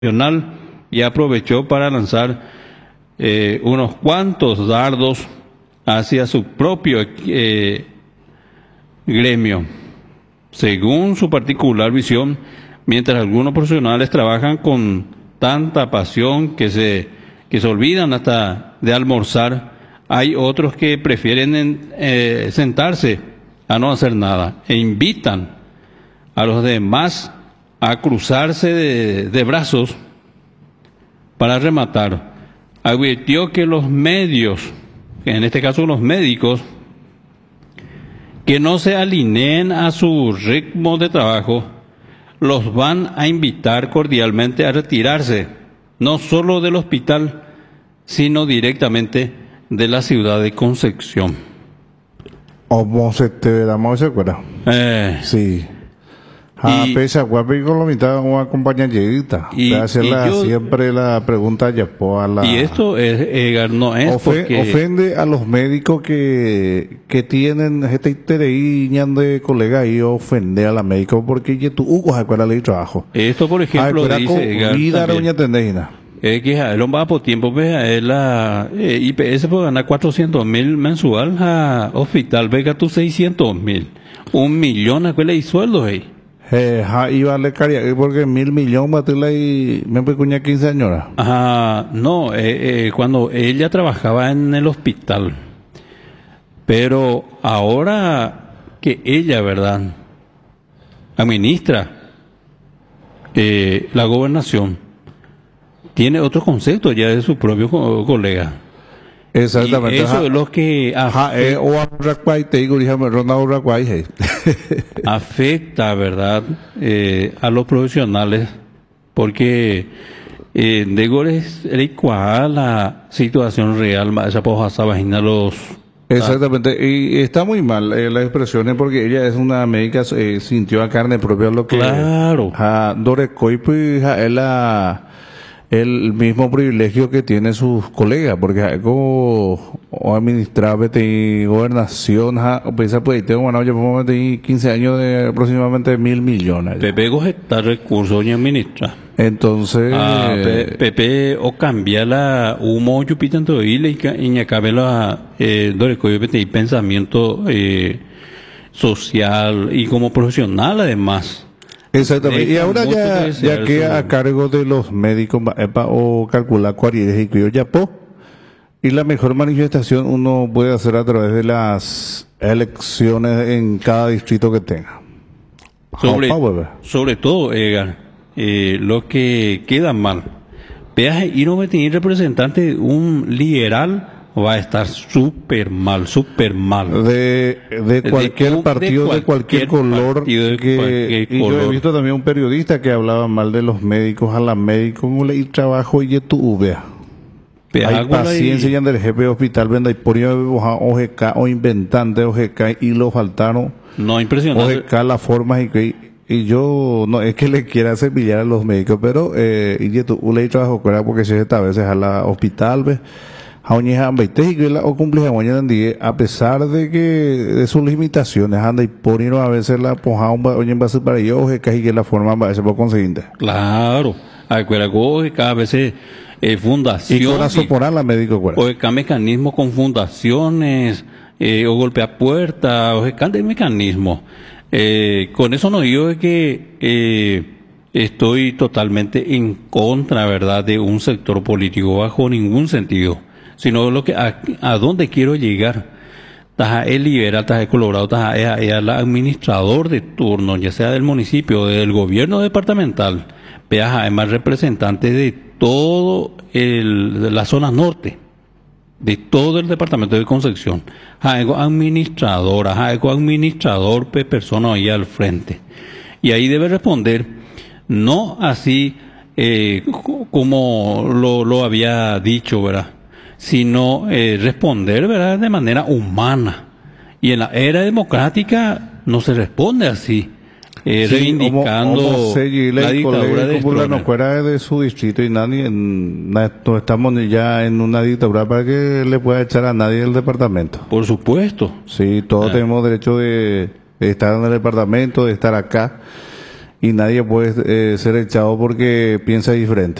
Nacional y aprovechó para lanzar unos cuantos dardos hacia su propio gremio. Según su particular visión, mientras algunos profesionales trabajan con tanta pasión que se olvidan hasta de almorzar, hay otros que prefieren sentarse a no hacer nada e invitan a los demás a cruzarse de brazos para rematar. Advirtió que los medios, en este caso los médicos, que no se alineen a su ritmo de trabajo, los van a invitar cordialmente a retirarse, no solo del hospital, sino directamente de la ciudad de Concepción. ¿Cómo se te se acuerda? Sí. Pesa guapi con la mitad una compañerita. Siempre la pregunta ya a la. Y esto es, no es porque ofende a los médicos que tienen este interés de colega y ofende a la médico porque ya tú Hugo se acuerda del trabajo. Esto por ejemplo dice vida doña tendena. Que él va por tiempo, la IPS puede ganar 400.000 mensual a hospital, vega tú 600.000, 1.000.000 a escuela y sueldos ahí. Iba a le caria porque 1.000.000 batila y me pecuña 15 años. No, cuando ella trabajaba en el hospital, pero ahora que ella, ¿verdad?, administra la gobernación, tiene otro concepto ya de su propio colega. Exactamente. Y eso es lo que afecta, ¿verdad?, a los profesionales, porque de gores la situación real, esa poja vagina los. Exactamente, y está muy mal las expresiones porque ella es una médica, sintió a carne propia lo que. Claro. El mismo privilegio que tiene sus colegas, porque algo administrar y gobernación, pesa pues tengo ganado ya por 15 años de aproximadamente 1.000.000. Pepe está recursos y administra. Entonces Pepe o cambia la humo chupita en todo y acabe la y pensamiento social y como profesional además. Exactamente, y ahora ya queda a cargo de los médicos o calcular cuáles y cuyo ya y la mejor manifestación uno puede hacer a través de las elecciones en cada distrito que tenga. Sobre todo, Edgar, lo que queda mal, peaje y no tener representante un liberal va a estar súper mal. De cualquier partido, de cualquier color. Yo he visto también un periodista que hablaba mal de los médicos, a la médico, y trabajo y tu vea. Hay paciencia y del jefe de hospital, venda y por OGK o inventante OGK y lo faltaron. No, impresionante. OGK la forma y yo no es que le quiera cepillar a los médicos, pero y tu le trabajo porque si esta vez a la hospital, ve. O cumple a pesar de sus limitaciones anda y por a veces la poja oye va a ser para ellos que la forma va a ser por conseguinte. Claro, acuérdate que a veces fundación y con soporar la médico o cada mecanismo con fundaciones o golpea puerta o de mecanismo con eso no digo que estoy totalmente en contra, verdad, de un sector político bajo ningún sentido, sino lo que a dónde quiero llegar. Taja el liberal, taja el colorado, taja el administrador de turno, ya sea del municipio, del gobierno departamental, peaja es más representante de todo de la zona norte, de todo el departamento de Concepción. Algo administrador, persona ahí al frente. Y ahí debe responder, no así como lo había dicho, ¿verdad?, sino responder, ¿verdad?, de manera humana. Y en la era democrática no se responde así, reivindicando la dictadura de Esprona. No fuera de su distrito y nadie, no estamos ya en una dictadura para que le pueda echar a nadie el departamento. Por supuesto. Sí, todos tenemos derecho de estar en el departamento, de estar acá. y nadie puede ser echado porque piensa diferente.